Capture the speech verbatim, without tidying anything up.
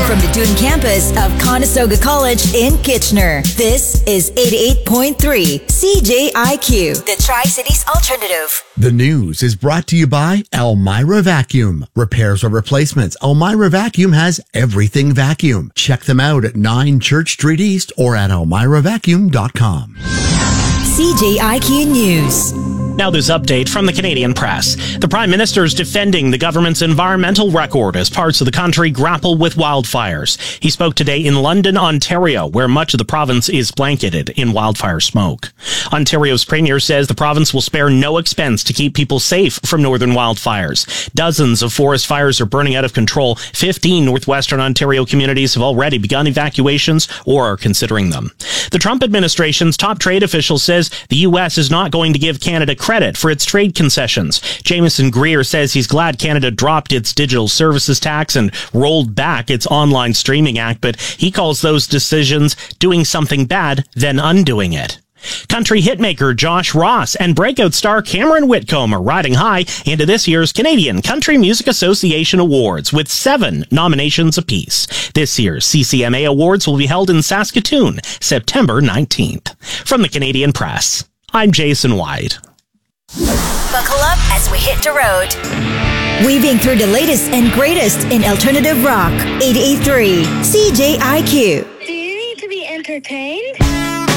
from the Doon campus of Conestoga College in Kitchener. This is eighty-eight point three C J I Q, the Tri-Cities Alternative. The news is brought to you by Elmira Vacuum. Repairs or replacements, Elmira Vacuum has everything vacuum. Check them out at nine Church Street East or at elmira vacuum dot com. C J I Q News. Now this update from the Canadian Press. The Prime Minister is defending the government's environmental record as parts of the country grapple with wildfires. He spoke today in London, Ontario, where much of the province is blanketed in wildfire smoke. Ontario's Premier says the province will spare no expense to keep people safe from northern wildfires. Dozens of forest fires are burning out of control. fifteen northwestern Ontario communities have already begun evacuations or are considering them. The Trump administration's top trade official says the U S is not going to give Canada credit for its trade concessions. Jameson Greer says he's glad Canada dropped its digital services tax and rolled back its online streaming act, but he calls those decisions doing something bad, then undoing it. Country hitmaker Josh Ross and breakout star Cameron Whitcomb are riding high into this year's Canadian Country Music Association Awards with seven nominations apiece. This year's C C M A Awards will be held in Saskatoon, September nineteenth. From the Canadian Press, I'm Jason White. Buckle up as we hit the road. Weaving through the latest and greatest in alternative rock. eighty-eight point three C J I Q. Do you need to be entertained?